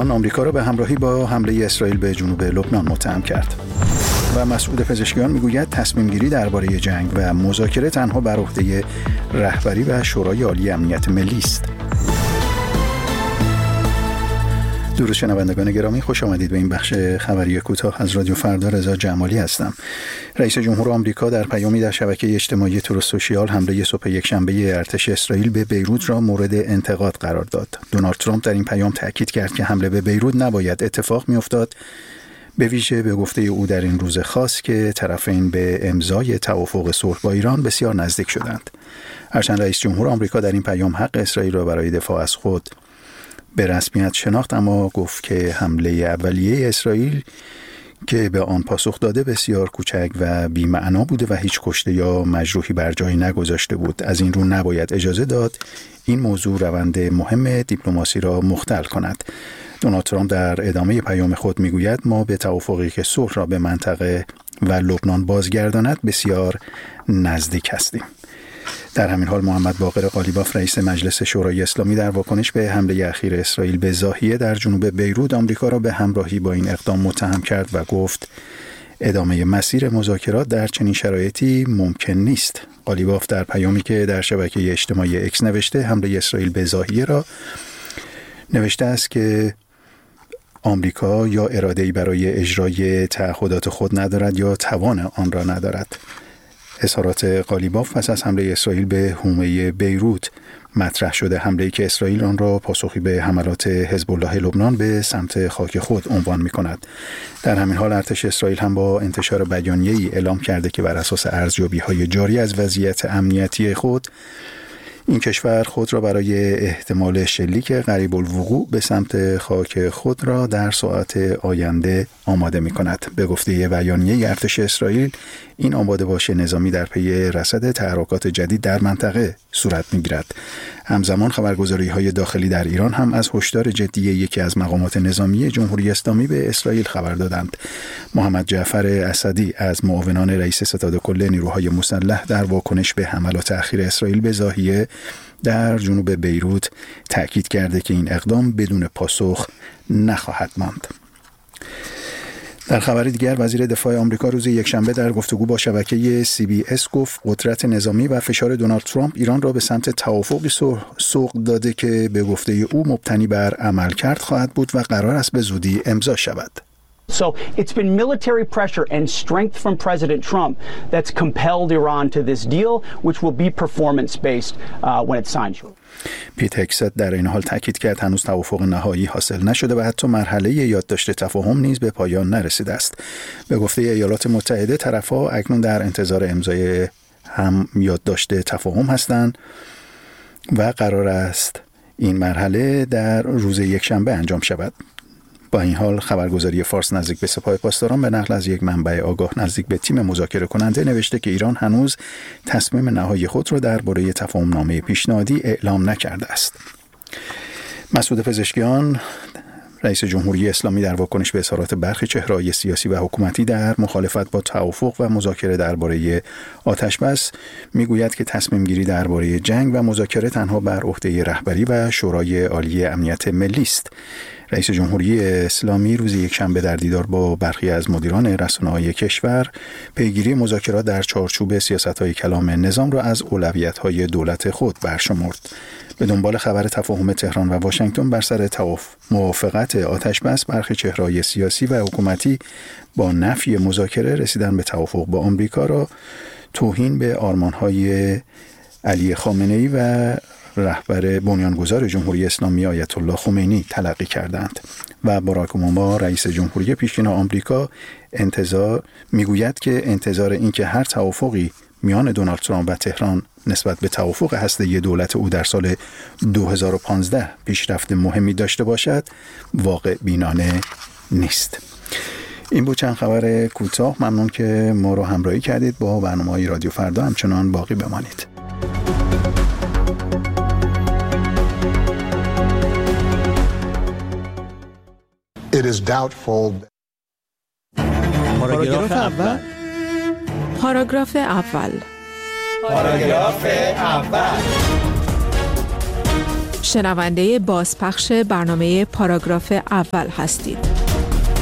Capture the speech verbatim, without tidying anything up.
ایران آمریکا را به همراهی با حمله اسرائیل به جنوب لبنان متهم کرد. و مسعود پزشکیان میگوید تصمیم گیری درباره جنگ و مذاکره تنها بر عهده رهبری و شورای عالی امنیت ملی است. درود شنوندگان گرامی، خوش آمدید به این بخش خبری کوتاه از رادیو فردا. رضا جمالی هستم. رئیس جمهور آمریکا در پیامی در شبکه اجتماعی تروث سوشیال حمله صبح یکشنبه ارتش اسرائیل به بیروت را مورد انتقاد قرار داد. دونالد ترامپ در این پیام تاکید کرد که حمله به بیروت نباید اتفاق میافتاد، به ویژه به گفته او در این روز خاص که طرفین به امضای توافق صلح با ایران بسیار نزدیک شدند. هرچند رئیس جمهور آمریکا در این پیام حق اسرائیل را برای دفاع از خود به رسمیت شناخت، اما گفت که حمله اولیه اسرائیل که به آن پاسخ داده بسیار کوچک و بی‌معنا بوده و هیچ کشته یا مجروحی بر جایی نگذاشته بود. از این رو نباید اجازه داد این موضوع روند مهم دیپلماسی را مختل کند. دونالد ترامپ در ادامه پیام خود میگوید ما به توافقی که صلح را به منطقه و لبنان بازگرداند بسیار نزدیک هستیم. در همین حال محمد باقر قالیباف رئیس مجلس شورای اسلامی در واکنش به حمله اخیر اسرائیل به ضاحیه در جنوب بیروت آمریکا را به همراهی با این اقدام متهم کرد و گفت ادامه مسیر مذاکرات در چنین شرایطی ممکن نیست. قالیباف در پیامی که در شبکه اجتماعی اکس نوشته حمله اسرائیل به ضاحیه را نوشته است که آمریکا یا اراده‌ای برای اجرای تعهدات خود ندارد یا توان آن را ندارد. اظهارات قالیباف پس از حمله اسرائیل به حومه بیروت مطرح شده، حمله‌ای که اسرائیل آن را پاسخی به حملات حزب الله لبنان به سمت خاک خود عنوان می‌کند. در همین حال ارتش اسرائیل هم با انتشار بیانیه‌ای اعلام کرده که بر اساس ارزیابی‌های جاری از وضعیت امنیتی خود این کشور خود را برای احتمال شلیک قریب الوقوع به سمت خاک خود را در ساعات آینده آماده می کند. به گفته بیانیه ارتش اسرائیل این آماده باش نظامی در پی رصد تحرکات جدید در منطقه صورت می گیرد. همزمان خبرگزاری های داخلی در ایران هم از هشدار جدی یکی از مقامات نظامی جمهوری اسلامی به اسرائیل خبر دادند. محمد جعفر اسدی از معاونان رئیس ستاد کل نیروهای مسلح در واکنش به حملات اخیر اسرائیل به ضاحیه در جنوب بیروت تأکید کرده که این اقدام بدون پاسخ نخواهد ماند. در خبر دیگر وزیر دفاع آمریکا روز یکشنبه در گفتگو با شبکه سی بی اس گفت قدرت نظامی و فشار دونالد ترامپ ایران را به سمت توافقی سوق داده که به گفته او مبتنی بر عملکرد خواهد بود و قرار است به زودی امضا شود. So it's been military pressure and strength from President Trump that's compelled Iran to this deal, which will be performance-based uh, when it's signed. پیت هگست در این حال تاکید کرد هنوز توافق نهایی حاصل نشده و حتی مرحله یادداشت تفاهم نیز به پایان نرسیده است. به گفته ایالات متحده طرف‌ها اکنون در انتظار امضای هم یادداشت تفاهم هستند و قرار است این مرحله در روز یکشنبه انجام شود. با این حال خبرگزاری فارس نزدیک به سپاه پاسداران به نقل از یک منبع آگاه نزدیک به تیم مذاکره کننده نوشته که ایران هنوز تصمیم نهایی خود را درباره تفاهم‌نامه پیشنهادی اعلام نکرده است. مسعود پزشکیان رئیس جمهوری اسلامی در واکنش به اظهارات برخی چهره‌های سیاسی و حکومتی در مخالفت با توافق و مذاکره درباره آتش‌بس میگوید که تصمیم گیری درباره جنگ و مذاکره تنها بر عهده رهبری و شورای عالی امنیت ملی است. رئیس جمهوری اسلامی روز یکشنبه در دیدار با برخی از مدیران رسانه‌های کشور پیگیری مذاکرات در چارچوب سیاست‌های کلام نظام را از اولویت‌های دولت خود برشمرد. به دنبال خبر تفاهم تهران و واشنگتن بر سر موافقت آتش‌بس، برخی چهره‌های سیاسی و حکومتی با نفی مذاکره رسیدن به توافق با آمریکا را توهین به آرمان‌های علی خامنه‌ای و رهبر بنیانگذار جمهوری اسلامی آیت الله خمینی تلقی کردند. و باراک اوباما رئیس جمهوری پیشین آمریکا انتظار میگوید که انتظار این که هر توافقی میان دونالد ترامپ و تهران نسبت به توافق هسته‌ای دولت او در سال دو هزار و پانزده پیشرفت مهمی داشته باشد واقع بینانه نیست. این بود چند خبر کوتاه. ممنون که ما رو همراهی کردید. با برنامه‌های رادیو فردا همچنان باقی بمانید. It is doubtful. پاراگراف اول. پاراگراف اول. پاراگراف اول. شنونده بازپخش برنامه پاراگراف اول هستید.